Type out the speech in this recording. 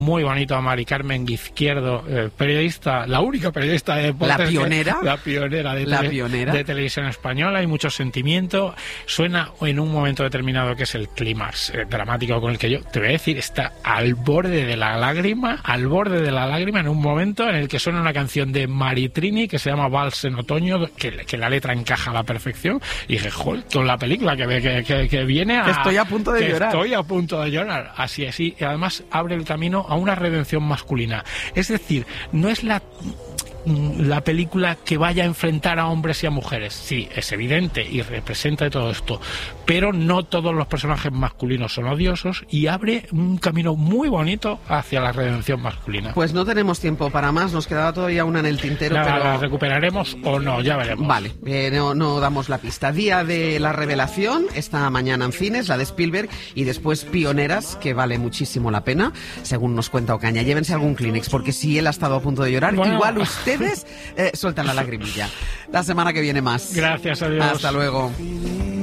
muy bonito a Mari Carmen Izquierdo, periodista, la única periodista de deportes, la pionera de televisión española. Hay mucho sentimiento, suena en un momento determinado que es el clímax dramático con el que yo te voy a decir, está al borde de la lágrima en un momento en el que suena una canción de Maritrini que se llama Vals en otoño, que la letra encaja a la perfección, y dije, joder, con la película que viene a... Estoy a punto de llorar. Así es, y además abre el camino a una redención masculina. Es decir, no es la película que vaya a enfrentar a hombres y a mujeres. Sí, es evidente y representa todo esto, pero no todos los personajes masculinos son odiosos, y abre un camino muy bonito hacia la redención masculina. Pues no tenemos tiempo para más, nos quedaba todavía una en el tintero. Nada, pero la recuperaremos o no, ya veremos. Vale, no damos la pista. Día de la revelación, esta mañana en cines, la de Spielberg, y después Pioneras, que vale muchísimo la pena, según nos cuenta Ocaña. Llévense algún Kleenex, porque si él ha estado a punto de llorar, igual ustedes sueltan la lagrimilla. La semana que viene más. Gracias, adiós. Hasta luego.